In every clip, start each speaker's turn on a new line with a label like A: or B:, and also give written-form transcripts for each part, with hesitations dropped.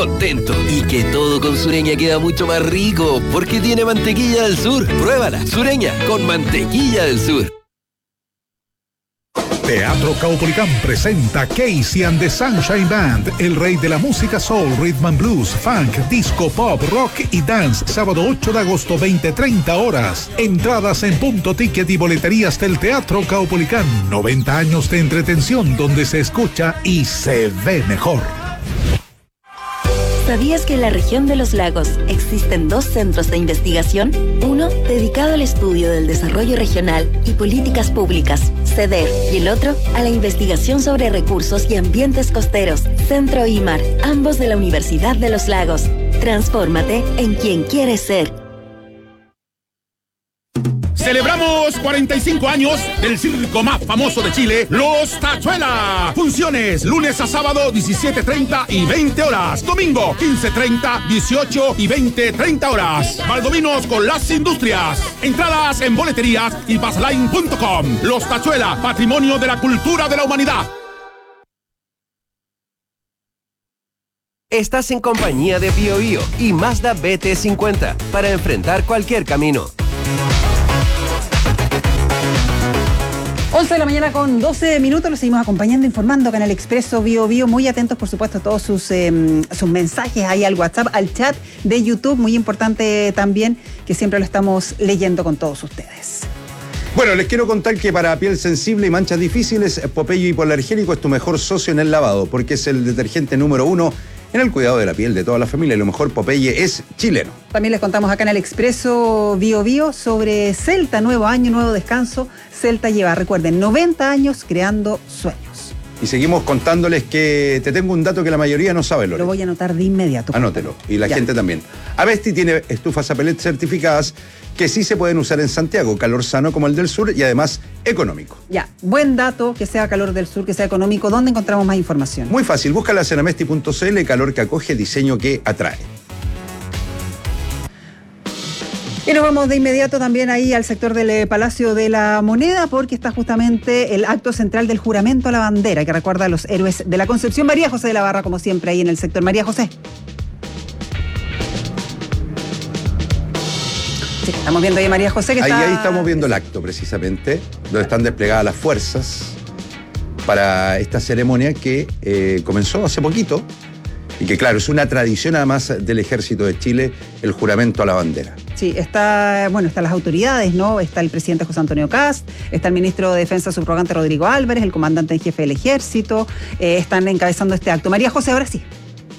A: contento. Y que todo con Sureña queda mucho más rico, porque tiene mantequilla del sur. Pruébala, Sureña, con mantequilla del sur.
B: Teatro Caupolicán presenta Casey and the Sunshine Band, el rey de la música soul, rhythm and blues, funk, disco, pop, rock y dance, sábado 8 de agosto, 20-30 horas. Entradas en Punto Ticket y boleterías del Teatro Caupolicán. 90 años de entretención donde se escucha y se ve mejor.
C: ¿Sabías que en la región de los lagos existen 2 centros de investigación? Uno dedicado al estudio del desarrollo regional y políticas públicas, CEDER, y el otro a la investigación sobre recursos y ambientes costeros, Centro IMAR, ambos de la Universidad de los Lagos. Transfórmate en quien quieres ser.
D: Celebramos 45 años del circo más famoso de Chile, Los Tachuela. Funciones lunes a sábado 17:30 y 20 horas. Domingo 15:30, 18 y 20:30 horas. Valdovinos con las industrias. Entradas en boleterías y passline.com. Los Tachuela, patrimonio de la cultura de la humanidad.
A: Estás en compañía de BioBio y Mazda BT50 para enfrentar cualquier camino.
E: 11 de la mañana con 12 minutos, los seguimos acompañando, informando Canal Expreso, BioBio, muy atentos por supuesto a todos sus mensajes ahí al WhatsApp, al chat de YouTube, muy importante también, que siempre lo estamos leyendo con todos ustedes.
F: Bueno, les quiero contar que para piel sensible y manchas difíciles, Popeye Hipoalergénico es tu mejor socio en el lavado, porque es el detergente número 1 en el cuidado de la piel de toda la familia, y lo mejor, Popeye es chileno.
E: También les contamos acá en el Expreso BioBio sobre Celta, nuevo año, nuevo descanso. Celta lleva, recuerden, 90 años creando sueños.
F: Y seguimos contándoles que te tengo un dato que la mayoría no sabe, Lore.
E: Lo voy a anotar de inmediato.
F: Anótelo, y la gente también. Avesti tiene estufas a pellet certificadas que sí se pueden usar en Santiago, calor sano como el del sur y además económico.
E: Ya, buen dato, que sea calor del sur, que sea económico. ¿Dónde encontramos más información?
F: Muy fácil, búscala en amesti.cl, calor que acoge, diseño que atrae.
E: Y nos vamos de inmediato también ahí al sector del Palacio de la Moneda, porque está justamente el acto central del juramento a la bandera, que recuerda a los héroes de la Concepción. María José de la Barra, como siempre, ahí en el sector. María José. Sí, estamos viendo ahí a María José que
F: Ahí estamos viendo el acto, precisamente, donde están desplegadas las fuerzas para esta ceremonia que comenzó hace poquito y que, claro, es una tradición además del Ejército de Chile, el juramento a la bandera.
E: Sí, están las autoridades, ¿no? Está el presidente José Antonio Kast, está el ministro de Defensa subrogante Rodrigo Álvarez, el comandante en jefe del Ejército, están encabezando este acto. María José, ahora sí.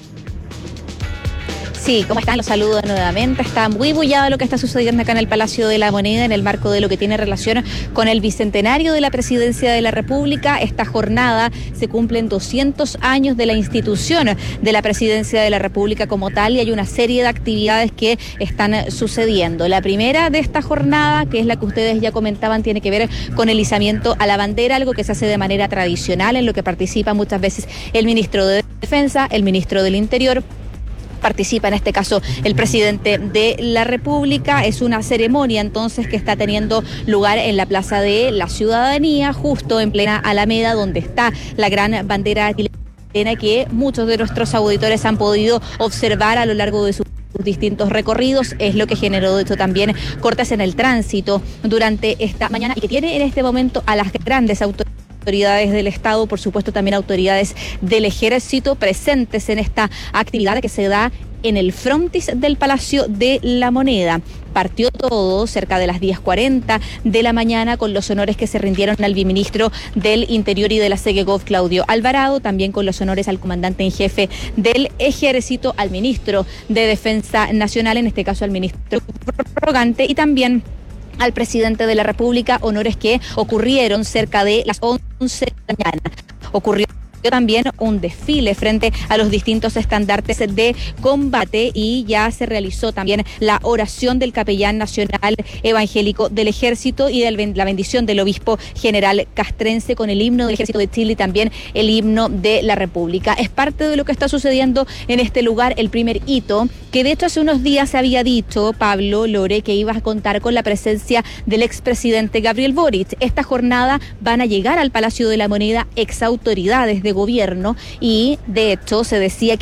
G: Sí, ¿cómo están? Los saludo nuevamente. Está muy bullado lo que está sucediendo acá en el Palacio de la Moneda en el marco de lo que tiene relación con el bicentenario de la Presidencia de la República. Esta jornada se cumplen 200 años de la institución de la Presidencia de la República como tal, y hay una serie de actividades que están sucediendo. La primera de esta jornada, que es la que ustedes ya comentaban, tiene que ver con el izamiento a la bandera, algo que se hace de manera tradicional, en lo que participa muchas veces el ministro de Defensa, el ministro del Interior. Participa en este caso el presidente de la República. Es una ceremonia entonces que está teniendo lugar en la Plaza de la Ciudadanía, justo en plena Alameda, donde está la gran bandera chilena que muchos de nuestros auditores han podido observar a lo largo de sus distintos recorridos. Es lo que generó de hecho también cortes en el tránsito durante esta mañana y que tiene en este momento a las grandes autoridades del Estado, por supuesto también autoridades del Ejército presentes en esta actividad que se da en el frontis del Palacio de la Moneda. Partió todo cerca de las 10:40 de la mañana con los honores que se rindieron al viceministro del Interior y de la SEGEGOV, Claudio Alvarado, también con los honores al comandante en jefe del Ejército, al ministro de Defensa Nacional, en este caso al ministro subrogante, y también al presidente de la República, honores que ocurrieron cerca de las 11 de la mañana. Ocurrió también un desfile frente a los distintos estandartes de combate y ya se realizó también la oración del capellán nacional evangélico del Ejército y la bendición del obispo general castrense con el himno del Ejército de Chile y también el himno de la República. Es parte de lo que está sucediendo en este lugar, el primer hito, que de hecho hace unos días se había dicho, Pablo, Lore, que iba a contar con la presencia del expresidente Gabriel Boric. Esta jornada van a llegar al Palacio de la Moneda exautoridades de gobierno y de hecho se decía